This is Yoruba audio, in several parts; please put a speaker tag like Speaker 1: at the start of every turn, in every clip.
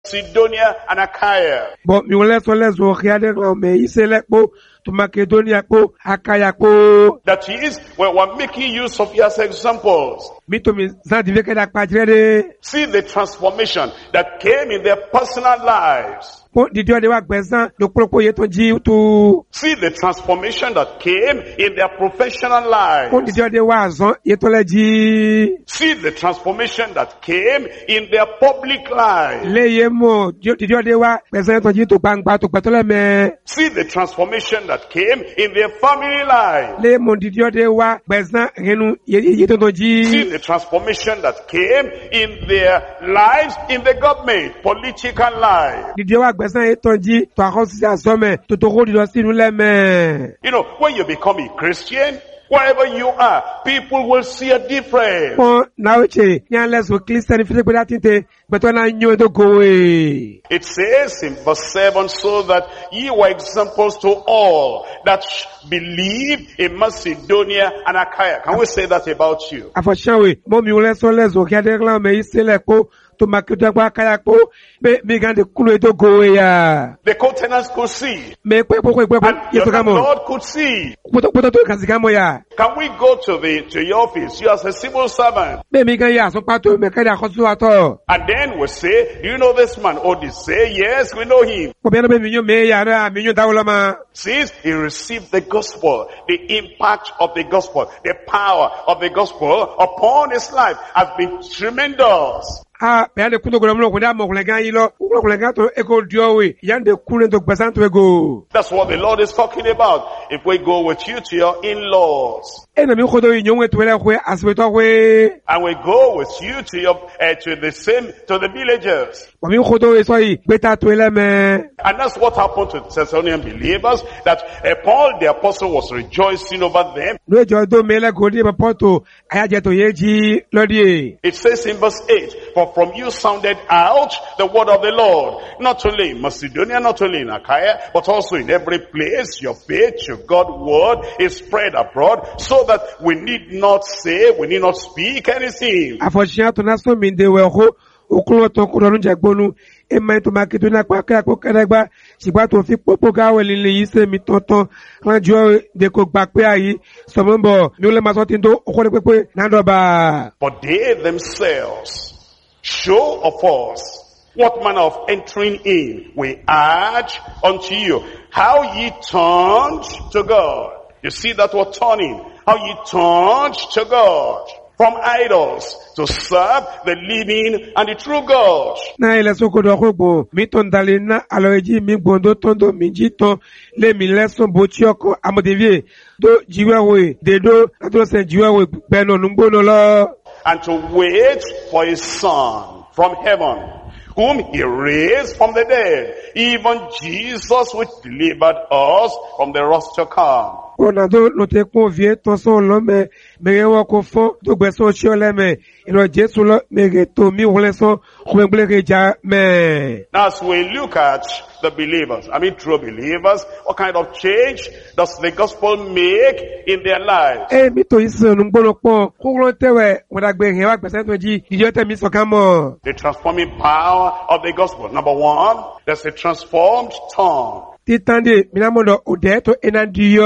Speaker 1: Macedonia and Achaia.
Speaker 2: But mi wole so lezo khiade me isele po to Macedonia po Achaia po.
Speaker 1: That is, when we're making use of you as examples.
Speaker 2: Mi to mi zandi veke da pajrede.
Speaker 1: See the transformation that came in their personal lives.
Speaker 2: Po didio de wa gbezan do propo ye to ji tu.
Speaker 1: See the transformation that came in their professional lives.
Speaker 2: Po didio de wa zon ye to le ji.
Speaker 1: See the transformation that came in their public lives.
Speaker 2: Le ye mo didio de wa gbezan to ji to gbangba to gbetole me.
Speaker 1: See the transformation that came in their family lives.
Speaker 2: Le mo didio de wa gbezan renu ye to ji.
Speaker 1: See the transformation that came in their lives in the government, political life.
Speaker 2: Didio wa gbezan ye to ji to akosi asome to ro di lo sinu le me.
Speaker 1: You know, when you become a Christian, wherever you are, people will see a difference.
Speaker 2: Po na uche nyan leso Christian fi gbe datinte beto na nyo do go e.
Speaker 1: It says in verse 7, so that ye were examples to all that believe in Macedonia and Achaia. Can we say that about you?
Speaker 2: Afoshawe mo mi wole so leso khiade glan me isele ko to Macedonia kwa Achaia ko me gande kulo do go e ya.
Speaker 1: The co-tenants could see.
Speaker 2: Me pe
Speaker 1: And
Speaker 2: yeso
Speaker 1: the
Speaker 2: kamo.
Speaker 1: Lord could see.
Speaker 2: Poto to kazigamo ya.
Speaker 1: Can we go to your office, you as a civil servant,
Speaker 2: Me mi gan ya so pato me kada akosu ato.
Speaker 1: and then we say, do you know this man? Or they say, yes, we know him.
Speaker 2: Ko be no be mi nyo me ya na mi nyo dawolo ma.
Speaker 1: Since he received the gospel, the impact of the gospel, the power of the gospel upon his life has been tremendous.
Speaker 2: Ah, be ande kundo golomo ko da mo ko gan yi lo. Ko gan to e ko diowe. Yande kulen to gbesan to ego.
Speaker 1: That's what the Lord is talking about. If we go with you to your in-laws,
Speaker 2: E na mi ko do yi nyon we to le kwe asbeto kwe.
Speaker 1: and we go with you to your to the villagers,
Speaker 2: Wa mi ko do e so yi beta to le me.
Speaker 1: and that's what happened to the Thessalonian believers. That Paul the apostle was rejoicing over them.
Speaker 2: No jo do me le go di be poto ayaje to yeji lodi.
Speaker 1: It says in verse 8, for from you sounded out the word of the Lord, not only in Macedonia, not only in Achaia, but also in every place. Your faith, your God word is spread abroad, so that we need not say, we need not speak anything.
Speaker 2: Afoshian to na so mi de we ho okulo to ko run jagbonu e mai to Macedonia kwa ka ko kedagba sigba to fi popo ga we lile yi se mi tonton ranjo de ko gba pe ayi so mo nbo mi o le ma so tin to ko le pepe na do ba.
Speaker 1: But they themselves show of us what manner of entering in we add unto you, how ye turned to God. You see that word turning, how ye turned to God from idols to serve the living and the true God.
Speaker 2: Na ile so ko do ko gbo mi ton dale na aloji mi gbondo tondo mi ji ton le mi leson bo ti oko amodevie do jiwe we de do na to se jiwe we be no ngbono lo.
Speaker 1: And to wait for his son from heaven, whom he raised from the dead, even Jesus which delivered us from the wrath to come.
Speaker 2: Ronaldo no te convie ton son lo me wo ko fon do gbe so chi ole me iro Jesu lo me ge to mi wole so ko me gle ja me.
Speaker 1: Now as we look at the believers, I mean true believers, what kind of change does the gospel make in their lives?
Speaker 2: E mi to ise nu gboro po ko ro tewe wo da gbe yen wa gbe se to ji ijo te mi so kan mo.
Speaker 1: The transforming power of the gospel. Number one, there's a transformed tongue.
Speaker 2: Titande minamondo odeto enandiyo.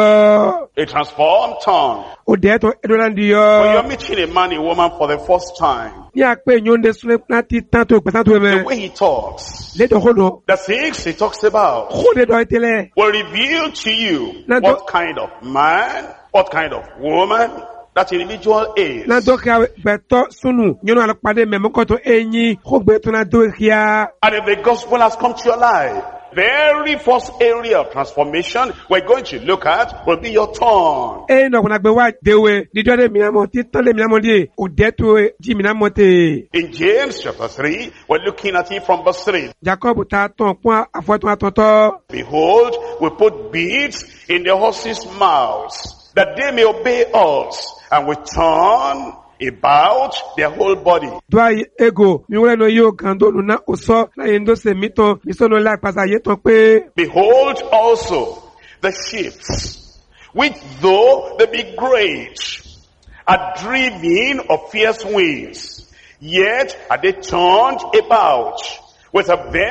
Speaker 1: A transformed tongue.
Speaker 2: Odeto edonandiyo.
Speaker 1: When you're meeting a man, a woman for the first time,
Speaker 2: Ya pe nyonde sule na titanto gbe san to
Speaker 1: the
Speaker 2: me.
Speaker 1: way he talks,
Speaker 2: Le do hono.
Speaker 1: the things he talks about,
Speaker 2: Ko de do itele.
Speaker 1: will reveal to you
Speaker 2: Now,
Speaker 1: what kind of man, what kind of woman that individual is.
Speaker 2: Na do ka beto sunu nyono alopade me mokoto enyi ko gbe to na do hia.
Speaker 1: And if the gospel has come to your life, very first area of transformation we're going to look at will be your tongue.
Speaker 2: E no kuna gbe wa dewe di do de minamo titan le minamo di odeto ji minamo te.
Speaker 1: In James chapter 3, we're looking at it from verse 3.
Speaker 2: Jacob ta ton point afoto atoto.
Speaker 1: Behold, we put beads in the horses' mouths, that they may obey us, and we turn about their whole body.
Speaker 2: Dwa ego mi wole no yo gando nu na oso na yendo se miton mi so no la pasa ye ton pe.
Speaker 1: Behold also the ships, which though they be great, are driven of fierce winds, yet are they turned about with a